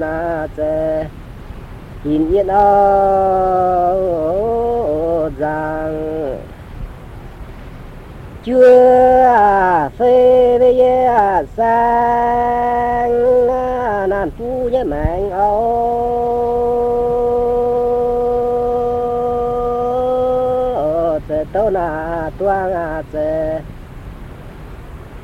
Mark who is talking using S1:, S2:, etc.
S1: na chê nhìn yên ơ rằng chưa phê bê yê sang nàn phu nhé mạng âu tê tâu na tuang chê